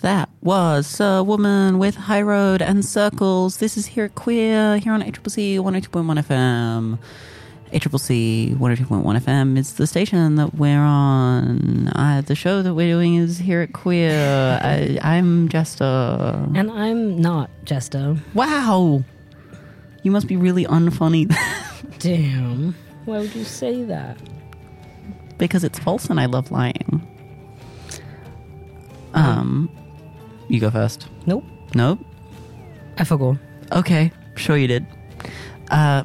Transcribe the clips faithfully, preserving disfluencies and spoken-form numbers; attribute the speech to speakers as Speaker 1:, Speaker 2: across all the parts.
Speaker 1: That was a woman with High Road and Circles. This is here at Queer, here on A C C C one oh two point one F M. A C C C one oh two point one F M is the station that we're on. Uh, the show that we're doing is here at Queer. I, I'm Jester.
Speaker 2: And I'm not Jester.
Speaker 1: Wow! You must be really unfunny.
Speaker 2: Damn. Why would you say that?
Speaker 1: Because it's false and I love lying. Um, you go first.
Speaker 2: Nope.
Speaker 1: Nope.
Speaker 2: I forgot.
Speaker 1: Okay, sure you did. Uh,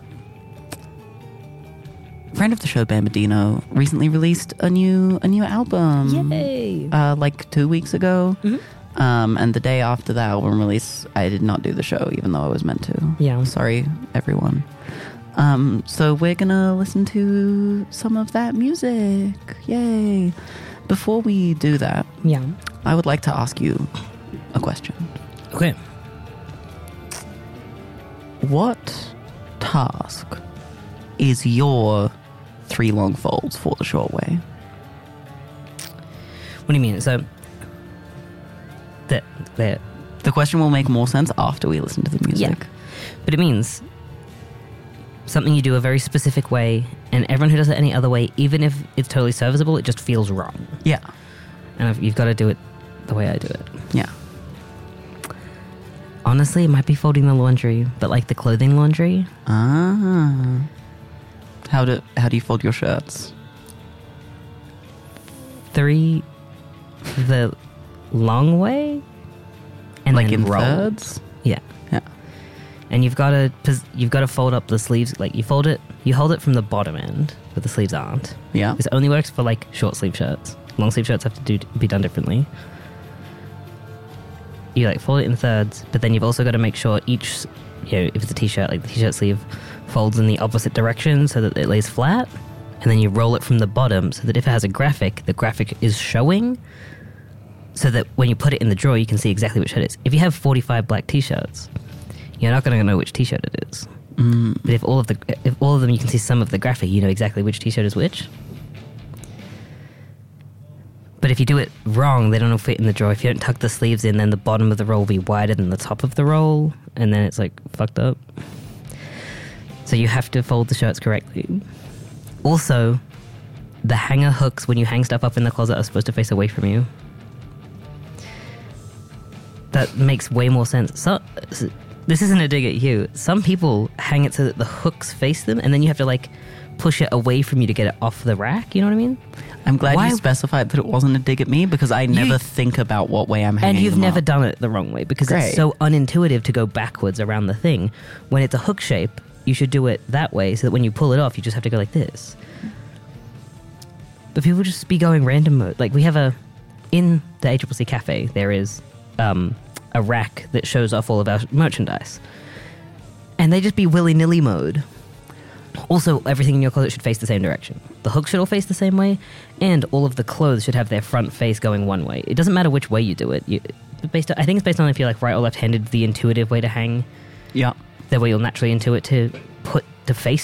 Speaker 1: friend of the show, Bambadino, recently released a new a new album.
Speaker 2: Yay!
Speaker 1: Uh, like two weeks ago.
Speaker 2: Mm-hmm.
Speaker 1: Um, and the day after the album release, I did not do the show, even though I was meant to.
Speaker 2: Yeah.
Speaker 1: Sorry, everyone. Um, so we're gonna listen to some of that music. Yay! Before we do that,
Speaker 2: Yeah.
Speaker 1: I would like to ask you a question.
Speaker 2: Okay.
Speaker 1: What task is your three long folds for the short way?
Speaker 2: What do you mean? So, that, that,
Speaker 1: The question will make more sense after we listen to the music.
Speaker 2: Yeah. But it means something you do a very specific way, and everyone who does it any other way, even if it's totally serviceable, it just feels wrong.
Speaker 1: Yeah.
Speaker 2: And if you've got to do it the way I do it.
Speaker 1: Yeah.
Speaker 2: Honestly, it might be folding the laundry, but like the clothing laundry.
Speaker 1: Ah. How do how do you fold your shirts?
Speaker 2: Three, the long way, and
Speaker 1: like
Speaker 2: then
Speaker 1: in
Speaker 2: roll.
Speaker 1: thirds?
Speaker 2: Yeah,
Speaker 1: Yeah.
Speaker 2: and you've got to you've got to fold up the sleeves. Like you fold it, you hold it from the bottom end, but the sleeves aren't.
Speaker 1: Yeah.
Speaker 2: This only works for like short sleeve shirts. Long sleeve shirts have to do be done differently. You like fold it in thirds, but then you've also got to make sure each, you know, if it's a t-shirt, like the t-shirt sleeve folds in the opposite direction so that it lays flat, and then you roll it from the bottom so that if it has a graphic, the graphic is showing, so that when you put it in the drawer, you can see exactly which shirt it is. If you have forty-five black t-shirts, you're not going to know which t-shirt it is.
Speaker 1: Mm.
Speaker 2: But if all of the if all of them you can see some of the graphic, you know exactly which t-shirt is which. But if you do it wrong, they don't fit in the drawer. If you don't tuck the sleeves in, then the bottom of the roll will be wider than the top of the roll, and then it's like fucked up. So you have to fold the shirts correctly. Also, the hanger hooks when you hang stuff up in the closet are supposed to face away from you. That makes way more sense. So, this isn't a dig at you. Some people hang it so that the hooks face them, and then you have to like push it away from you to get it off the rack. You know what I mean?
Speaker 1: I'm glad
Speaker 2: Why-
Speaker 1: you specified that it wasn't a dig at me because I never think about what way I'm hanging
Speaker 2: And you've
Speaker 1: them
Speaker 2: never
Speaker 1: up.
Speaker 2: done it the wrong way because
Speaker 1: Great.
Speaker 2: it's so unintuitive to go backwards around the thing. When it's a hook shape, you should do it that way so that when you pull it off, you just have to go like this. But people just be going random mode. Like we have a, in the A C C C cafe, there is um, a rack that shows off all of our merchandise. And they just be willy-nilly mode. Also, everything in your closet should face the same direction. The hooks should all face the same way, and all of the clothes should have their front face going one way. It doesn't matter which way you do it. You, based on, I think it's based on if you're like right or left-handed, the intuitive way to hang.
Speaker 1: Yeah.
Speaker 2: The way you'll naturally intuit to put to face